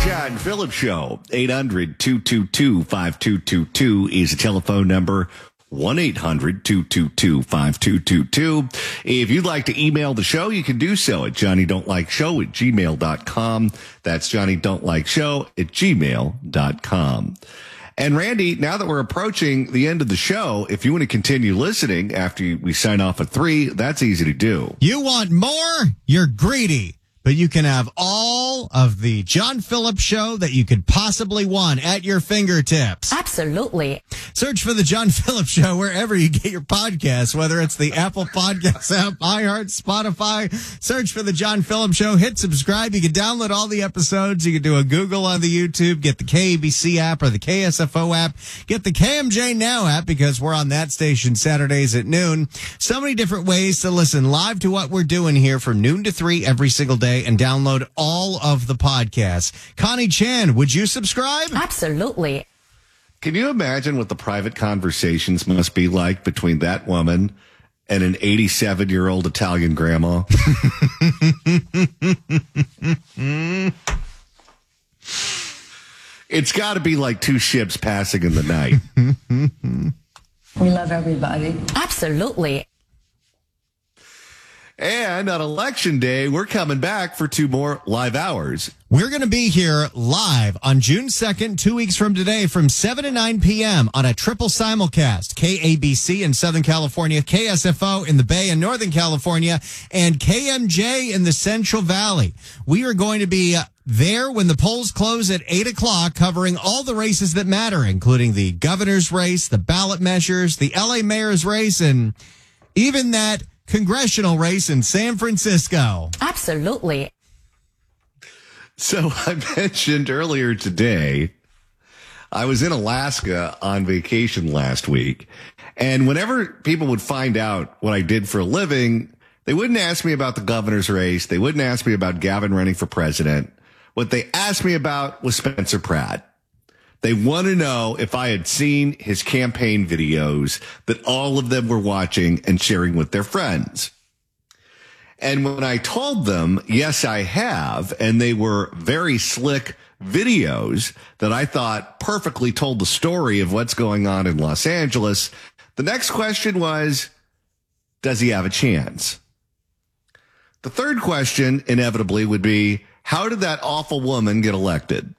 John Phillips Show. 800-222-5222 is the telephone number. 1-800-222-5222. If you'd like to email the show, you can do so at johnnydon'tlikeshow@gmail.com. That's johnnydon'tlikeshow@gmail.com. And Randy, now that we're approaching the end of the show, if you want to continue listening after we sign off at 3, that's easy to do. You want more? You're greedy. But you can have all of the John Phillips Show that you could possibly want at your fingertips. Absolutely. Search for the John Phillips Show wherever you get your podcasts, whether it's the Apple Podcasts app, iHeart, Spotify. Search for the John Phillips Show. Hit subscribe. You can download all the episodes. You can do a Google on the YouTube. Get the KABC app or the KSFO app. Get the KMJ Now app because we're on that station Saturdays at noon. So many different ways to listen live to what we're doing here from noon to 3 every single day. And download all of the podcasts. Connie Chan, would you subscribe? Absolutely. Can you imagine what the private conversations must be like between that woman and an 87-year-old Italian grandma? It's got to be like two ships passing in the night. We love everybody. Absolutely. And on Election Day, we're coming back for 2 more live hours. We're going to be here live on June 2nd, 2 weeks from today, from 7 to 9 p.m. on a triple simulcast. KABC in Southern California, KSFO in the Bay and Northern California, and KMJ in the Central Valley. We are going to be there when the polls close at 8 o'clock, covering all the races that matter, including the governor's race, the ballot measures, the LA mayor's race, and even that congressional race in San Francisco. Absolutely. So I mentioned earlier today, I was in Alaska on vacation last week. And whenever people would find out what I did for a living, they wouldn't ask me about the governor's race. They wouldn't ask me about Gavin running for president. What they asked me about was Spencer Pratt. They want to know if I had seen his campaign videos that all of them were watching and sharing with their friends. And when I told them, yes, I have, and they were very slick videos that I thought perfectly told the story of what's going on in Los Angeles, the next question was, does he have a chance? The third question inevitably would be, how did that awful woman get elected?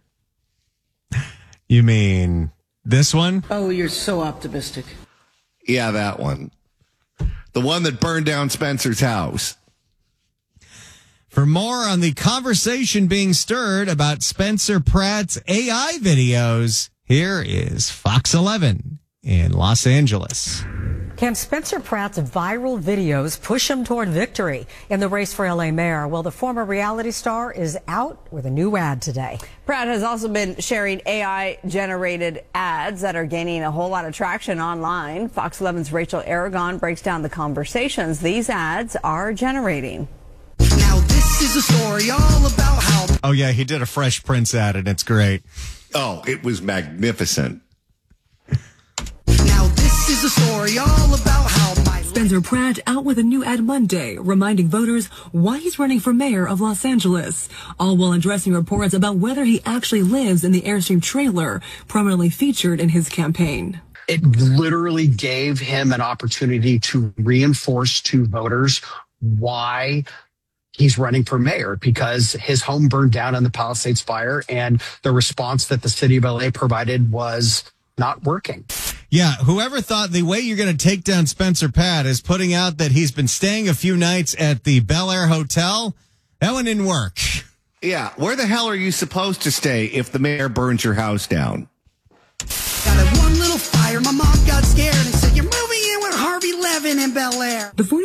You mean this one? Oh, you're so optimistic. Yeah, that one. The one that burned down Spencer's house. For more on the conversation being stirred about Spencer Pratt's AI videos, here is Fox 11 in Los Angeles. Can Spencer Pratt's viral videos push him toward victory in the race for LA mayor? Well, the former reality star is out with a new ad today. Pratt has also been sharing AI-generated ads that are gaining a whole lot of traction online. Fox 11's Rachel Aragon breaks down the conversations these ads are generating. Now this is a story all about how... Oh, yeah, he did a Fresh Prince ad, and it's great. Oh, it was magnificent. Now this is a story all about how my... Spencer Pratt out with a new ad Monday, reminding voters why he's running for mayor of Los Angeles, all while addressing reports about whether he actually lives in the Airstream trailer prominently featured in his campaign. It literally gave him an opportunity to reinforce to voters why he's running for mayor, because his home burned down in the Palisades fire, and the response that the city of LA provided was not working. Yeah, whoever thought the way you're going to take down Spencer Pratt is putting out that he's been staying a few nights at the Bel Air Hotel, that one didn't work. Yeah, where the hell are you supposed to stay if the mayor burns your house down? Got a one little fire, my mom got scared and said, you're moving in with Harvey Levin in Bel Air.